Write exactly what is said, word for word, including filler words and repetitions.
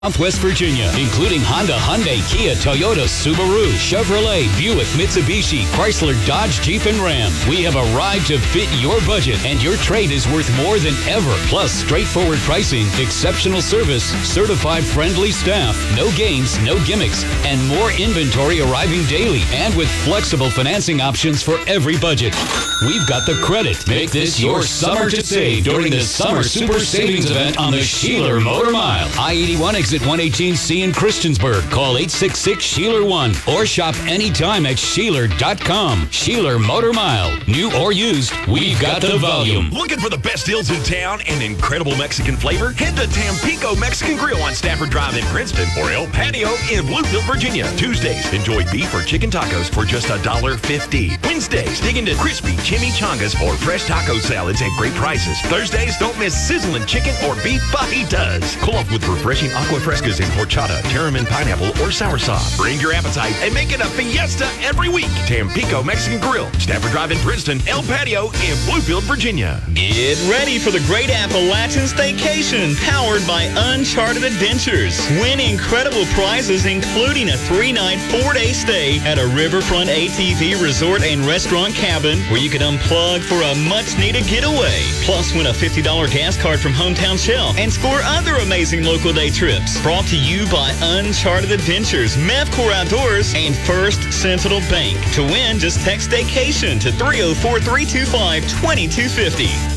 Southwest Virginia, including Honda, Hyundai, Kia, Toyota, Subaru, Chevrolet, Buick, Mitsubishi, Chrysler, Dodge, Jeep, and Ram. We have a ride to fit your budget, and your trade is worth more than ever. Plus, straightforward pricing, exceptional service, certified friendly staff, no games, no gimmicks, and more inventory arriving daily, and with flexible financing options for every budget. We've got the credit. Make this your summer to save during the Summer Super Savings Event on the Sheeler Motor Mile. I eighty-one exit one eighteen C in Christiansburg. Call eight six six, Sheeler one or shop anytime at Sheeler dot com. Sheeler Motor Mile. New or used, we've got the volume. Looking for the best deals in town and incredible Mexican flavor? Head to Tampico Mexican Grill on Stafford Drive in Princeton or El Patio in Bluefield, Virginia. Tuesdays, enjoy beef or chicken tacos for just one dollar fifty. Wednesdays, dig into crispy chimichangas or fresh taco salads at great prices. Thursdays, don't miss sizzling chicken or beef fajitas. Cool off with refreshing aqua frescas in horchata, tarramin pineapple, or soursop. Bring your appetite and make it a fiesta every week. Tampico Mexican Grill, Stafford Drive in Princeton, El Patio in Bluefield, Virginia. Get ready for the Great Appalachian Staycation, powered by Uncharted Adventures. Win incredible prizes, including a three-night, four-day stay at a riverfront A T V resort and restaurant cabin where you can unplug for a much-needed getaway. Plus, win a fifty dollars gas card from Hometown Shell and score other amazing local day trips. Brought to you by Uncharted Adventures, Mevcor Outdoors, and First Sentinel Bank. To win, just text Staycation to three oh four, three two five, two two five oh.